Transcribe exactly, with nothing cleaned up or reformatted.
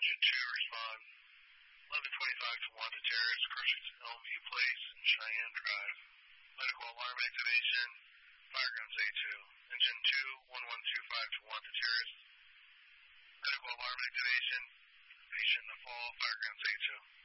Engine two, respond eleven twenty-five to Wanda Terrace, Crushing Elmview Place, and Cheyenne Drive. Medical alarm activation, fire grounds A two. Engine two, one one two five to Wanda Terrace. Medical alarm activation, patient in the fall, fire grounds A two.